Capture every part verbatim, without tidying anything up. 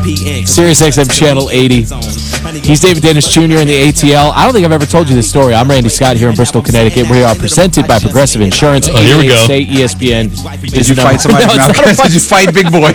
Sirius X M Channel eighty. He's David Dennis Junior in the A T L. I don't think I've ever told you this story. I'm Randy Scott here in Bristol, Connecticut. We are presented by Progressive Insurance. Oh, here we go. State E S P N. Did you fight somebody? No, no, Did you fight Big Boy?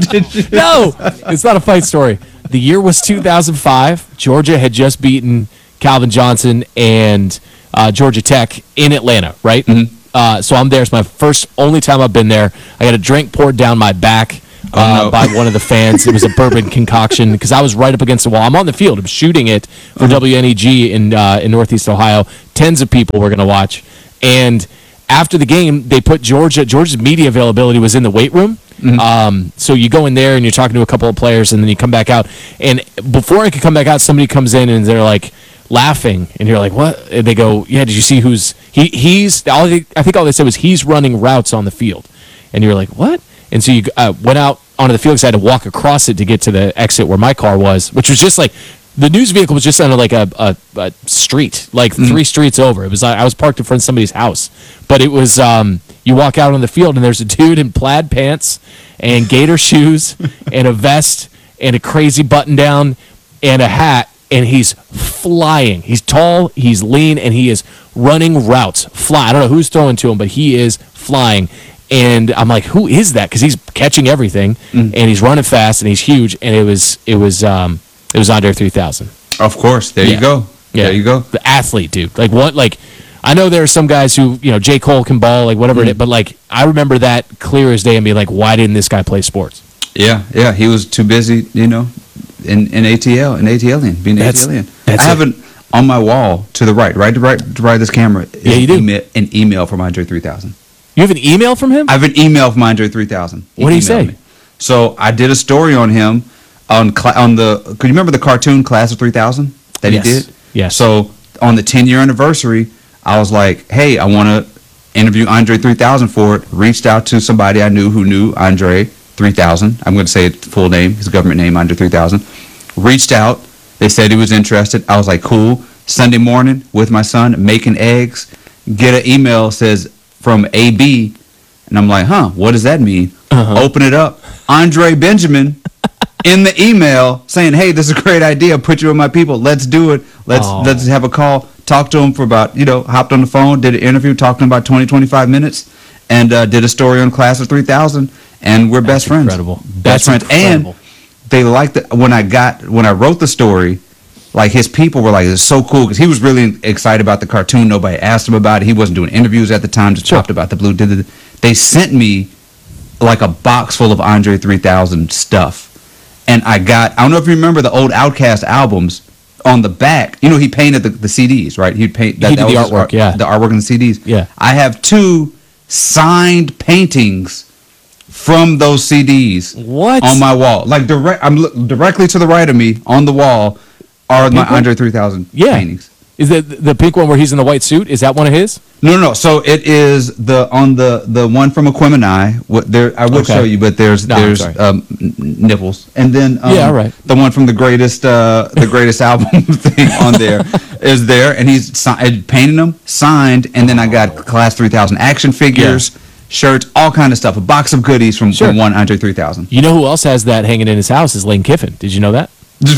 No, it's not a fight story. The year was two thousand five. Georgia had just beaten Calvin Johnson and uh, Georgia Tech in Atlanta, right? Mm-hmm. Uh, so I'm there. It's my first, only time I've been there. I got a drink poured down my back uh, oh, no. by one of the fans. It was a bourbon concoction because I was right up against the wall. I'm on the field. I'm shooting it for uh-huh. W N E G in uh, in Northeast Ohio. Tens of people were going to watch. And after the game, they put Georgia. Georgia's media availability was in the weight room. Mm-hmm. Um, so you go in there and you're talking to a couple of players, and then you come back out. And before I could come back out, somebody comes in and they're like laughing, and you're like, "What?" And they go, "Yeah, did you see who's he? He's all they, I think all they said was he's running routes on the field." And you're like, "What?" And so you uh, went out onto the field because I had to walk across it to get to the exit where my car was, which was just like the news vehicle was just on like a, a, a street, like mm-hmm. three streets over. It was I was parked in front of somebody's house, but it was. Um, You walk out on the field, and there's a dude in plaid pants and gator shoes and a vest and a crazy button-down and a hat, and he's flying. He's tall, he's lean, and he is running routes. Fly. I don't know who's throwing to him, but he is flying. And I'm like, who is that? Because he's catching everything, mm. and he's running fast, and he's huge. And it was it was um, it was Andre three thousand. Of course. There yeah. you go. Yeah. There you go. The athlete, dude. Like what? Like. I know there are some guys who, you know, J. Cole can ball, like whatever mm. it is, but like I remember that clear as day and being like, why didn't this guy play sports? Yeah, yeah, he was too busy, you know, in, in A T L, in ATLian, being that's, ATLian. That's I have an on my wall to the right, right to right to right of this camera. Yeah, you do. Email, an email from Andre three thousand. You have an email from him? I have an email from Andre three thousand. What did he say? Me. So I did a story on him on on the. Could you remember the cartoon Class of three thousand that yes. he did? Yes. So on the ten year anniversary, I was like, hey, I want to interview Andre three thousand for it. Reached out to somebody I knew who knew Andre three thousand. I'm going to say it full name, his government name, Andre three thousand. Reached out. They said he was interested. I was like, cool. Sunday morning with my son, making eggs. Get an email, says from A B. And I'm like, huh, what does that mean? Uh-huh. Open it up. Andre Benjamin in the email saying, hey, this is a great idea. Put you with my people. Let's do it. Let's oh. let's have a call. Talked to him for about, you know, hopped on the phone, did an interview, talked to him about twenty, twenty-five minutes, and uh, did a story on Class of three thousand, and we're That's best friends. Incredible. Best That's friends. incredible. And they liked it. When I got, when I wrote the story, like his people were like, it's so cool, because he was really excited about the cartoon. Nobody asked him about it. He wasn't doing interviews at the time, just sure. talked about the blue. Did it. They sent me like a box full of Andre three thousand stuff. And I got, I don't know if you remember the old Outkast albums. On the back, you know, he painted the, the C Ds, right? He'd paint that, he did that the was artwork, art, yeah. The artwork in the C Ds. Yeah. I have two signed paintings from those C Ds. What? On my wall. Like, direct, I'm look, directly to the right of me on the wall are my Andre three thousand yeah. paintings. Is the the pink one where he's in the white suit? Is that one of his? No, no, no. So it is the on the the one from Aquemini. What there? I would okay. show you, but there's no, there's um, nipples, and then um, yeah, right. the one from the greatest uh, the greatest album thing on there is there, and he's si- painting them, signed, and then I got Class three thousand action figures, yeah. shirts, all kind of stuff, a box of goodies from, sure. from one Andre three thousand. You know who else has that hanging in his house is Lane Kiffin. Did you know that?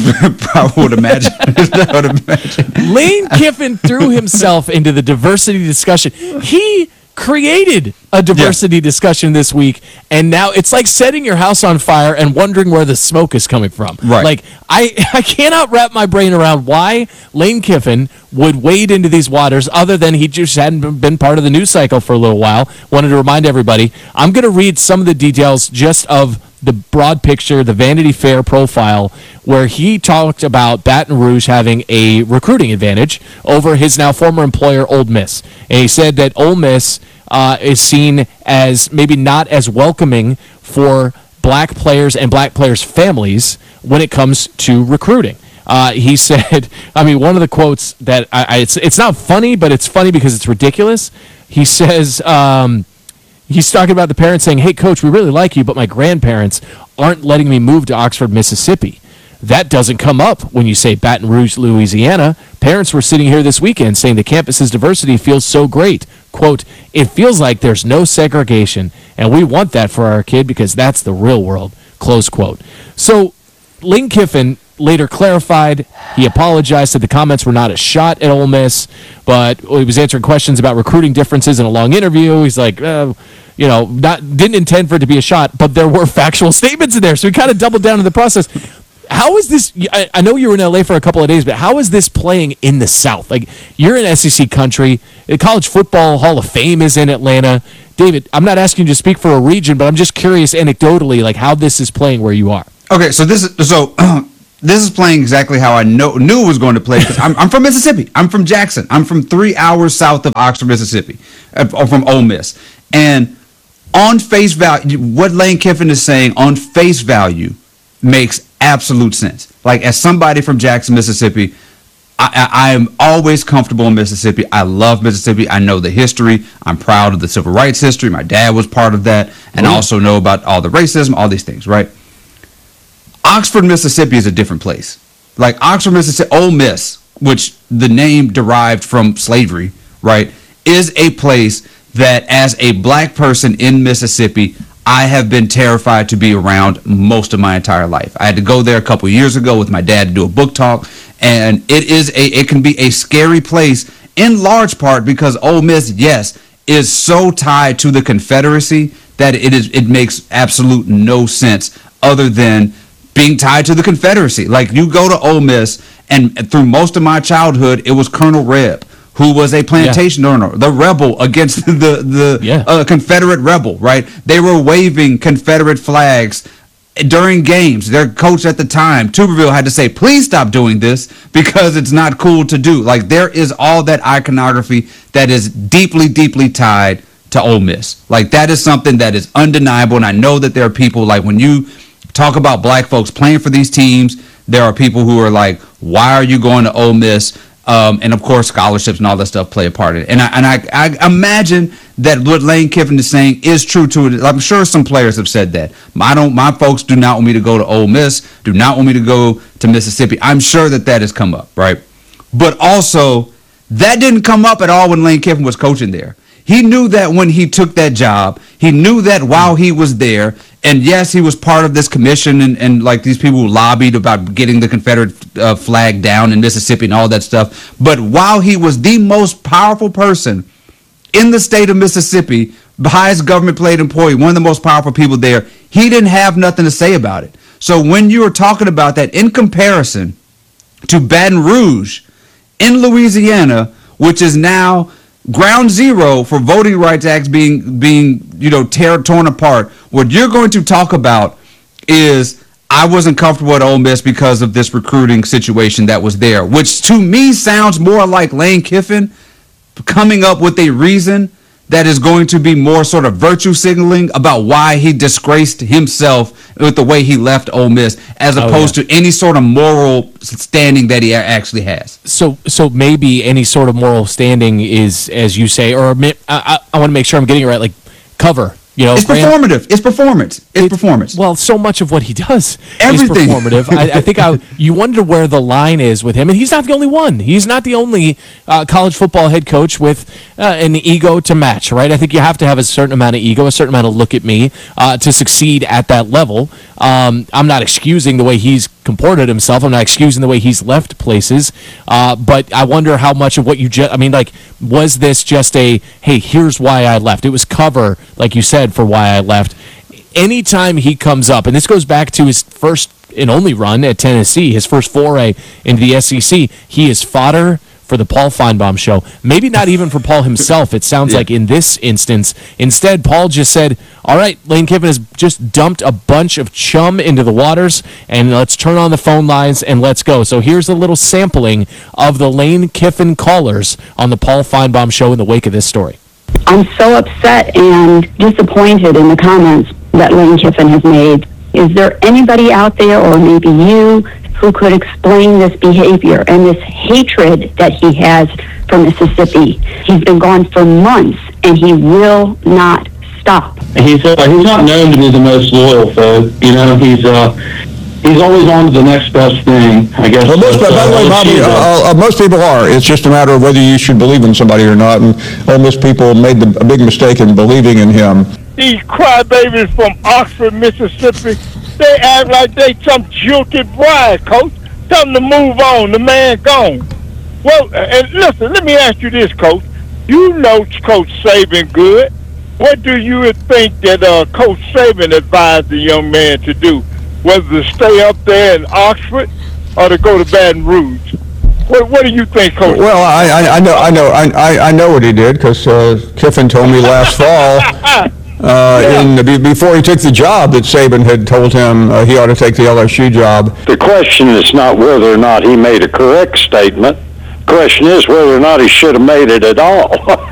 I would imagine. I would imagine. Lane Kiffin threw himself into the diversity discussion. He created a diversity yeah. discussion this week, and now it's like setting your house on fire and wondering where the smoke is coming from. Right. Like, I, I cannot wrap my brain around why Lane Kiffin would wade into these waters other than he just hadn't been part of the news cycle for a little while. Wanted to remind everybody, I'm going to read some of the details just of the broad picture, the Vanity Fair profile, where he talked about Baton Rouge having a recruiting advantage over his now former employer, Ole Miss. And he said that Ole Miss uh, is seen as maybe not as welcoming for black players and black players' families when it comes to recruiting. Uh, he said, I mean, one of the quotes that, I, I, it's, it's not funny, but it's funny because it's ridiculous. He says, um, he's talking about the parents saying, hey, coach, we really like you, but my grandparents aren't letting me move to Oxford, Mississippi. That doesn't come up when you say Baton Rouge, Louisiana. Parents were sitting here this weekend saying the campus's diversity feels so great. Quote, it feels like there's no segregation, and we want that for our kid because that's the real world. Close quote. So Lane Kiffin later clarified. He apologized, said the comments were not a shot at Ole Miss, but he was answering questions about recruiting differences in a long interview. He's like, uh, you know, not didn't intend for it to be a shot, but there were factual statements in there. So he kind of doubled down in the process. How is this? I, I know you were in L A for a couple of days, but how is this playing in the South? Like, you're in S E C country. The College Football Hall of Fame is in Atlanta. David, I'm not asking you to speak for a region, but I'm just curious anecdotally, like how this is playing where you are. Okay, so this is so uh, this is playing exactly how I know knew it was going to play because I'm, I'm from Mississippi. I'm from Jackson. I'm from three hours south of Oxford, Mississippi, uh, or from Ole Miss. And on face value, what Lane Kiffin is saying on face value makes absolute sense. Like, as somebody from Jackson, Mississippi, I, I, I am always comfortable in Mississippi. I love Mississippi. I know the history. I'm proud of the civil rights history. My dad was part of that, and I also know about all the racism, all these things, right? Oxford, Mississippi is a different place. Like, Oxford, Mississippi, Ole Miss, which the name derived from slavery, right, is a place that, as a black person in Mississippi, I have been terrified to be around most of my entire life. I had to go there a couple years ago with my dad to do a book talk, and it is a it can be a scary place in large part because Ole Miss, yes, is so tied to the Confederacy that it is it makes absolute no sense other than being tied to the Confederacy. Like, you go to Ole Miss, and through most of my childhood, it was Colonel Reb, who was a plantation yeah. owner, the rebel against the the yeah. uh, Confederate rebel, right? They were waving Confederate flags during games. Their coach at the time, Tuberville, had to say, please stop doing this because it's not cool to do. Like, there is all that iconography that is deeply, deeply tied to Ole Miss. Like, that is something that is undeniable, and I know that there are people, like, when you talk about black folks playing for these teams, there are people who are like, why are you going to Ole Miss? Um, and, of course, scholarships and all that stuff play a part in it. And I, and I, I imagine that what Lane Kiffin is saying is true to it. I'm sure some players have said that. I don't, my folks do not want me to go to Ole Miss, do not want me to go to Mississippi. I'm sure that that has come up, right? But also, that didn't come up at all when Lane Kiffin was coaching there. He knew that when he took that job. He knew that while he was there. And yes, he was part of this commission and, and like these people who lobbied about getting the Confederate uh, flag down in Mississippi and all that stuff. But while he was the most powerful person in the state of Mississippi, the highest government paid employee, one of the most powerful people there, he didn't have nothing to say about it. So when you were talking about that in comparison to Baton Rouge in Louisiana, which is now ground zero for voting rights acts being being you know tear, torn apart. What you're going to talk about is I wasn't comfortable at Ole Miss because of this recruiting situation that was there, which to me sounds more like Lane Kiffin coming up with a reason that is going to be more sort of virtue signaling about why he disgraced himself with the way he left Ole Miss, as opposed oh, yeah. to any sort of moral standing that he actually has. So, so maybe any sort of moral standing is, as you say, or I, I, I want to make sure I'm getting it right, like cover. You know, it's Graham, performative. It's performance. It's, it's performance. Well, so much of what he does Everything. is performative. I, I think I, you wonder where the line is with him, and he's not the only one. He's not the only uh, college football head coach with uh, an ego to match, right? I think you have to have a certain amount of ego, a certain amount of look at me uh, to succeed at that level. Um, I'm not excusing the way he's comported himself. I'm not excusing the way he's left places. Uh, but I wonder how much of what you just, I mean, like, was this just a, hey, here's why I left? It was cover, like you said, for why I left. Anytime he comes up, and this goes back to his first and only run at Tennessee, his first foray into the S E C, he is fodder for the Paul Feinbaum show. Maybe not even for Paul himself, it sounds yeah. like in this instance. Instead, Paul just said, all right, Lane Kiffin has just dumped a bunch of chum into the waters, and let's turn on the phone lines and let's go. So here's a little sampling of the Lane Kiffin callers on the Paul Feinbaum show in the wake of this story. I'm so upset and disappointed in the comments that Lane Kiffin has made. Is there anybody out there, or maybe you, who could explain this behavior and this hatred that he has for Mississippi? He's been gone for months, and he will not stop. He's uh, he's not known to be the most loyal folk. You know, he's uh, he's always on to the next best thing, I guess. Well, most, uh, by the way, Bobby, uh, uh, uh, most people are. It's just a matter of whether you should believe in somebody or not. And Ole Miss people made the, a big mistake in believing in him. These crybabies from Oxford, Mississippi, they act like they some guilty bride, Coach. Tell them to move on. The man gone. Well, and listen, let me ask you this, Coach. You know Coach Saban good. What do you think that uh, Coach Saban advised the young man to do? Whether to stay up there in Oxford or to go to Baton Rouge? What, what do you think, Coach? Well, I, I, I know, I know, I, I know what he did because uh, Kiffin told me last fall. Uh, Yeah. in, be- before he took the job, that Saban had told him uh, he ought to take the L S U job. The question is not whether or not he made a correct statement. The question is whether or not he should have made it at all.